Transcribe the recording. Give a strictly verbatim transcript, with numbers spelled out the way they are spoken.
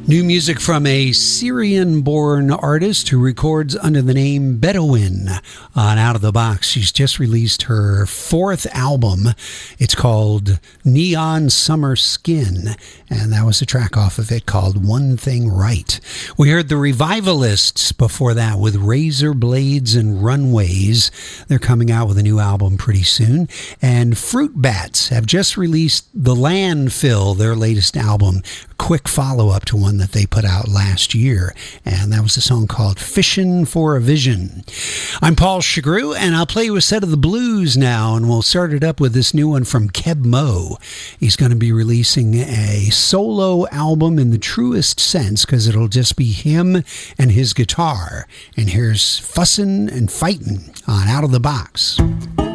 New music from a Syrian-born artist who records under the name Bedouin on Out of the Box. She's just released her fourth album. It's called Neon Summer Skin, and that was a track off of it called One Thing Right. We heard the Revivalists before that with Razor Blades and Runways. They're coming out with a new album pretty soon. And Fruit Bats have just released The Landfill, their latest album. Quick follow-up to one that they put out last year, and that was a song called Fishin' for a Vision. I'm Paul Chagru, and I'll play you a set of the blues now, and we'll start it up with this new one from Keb Mo. He's going to be releasing a solo album in the truest sense, because it'll just be him and his guitar. And here's Fussin' and Fightin' on Out of the Box.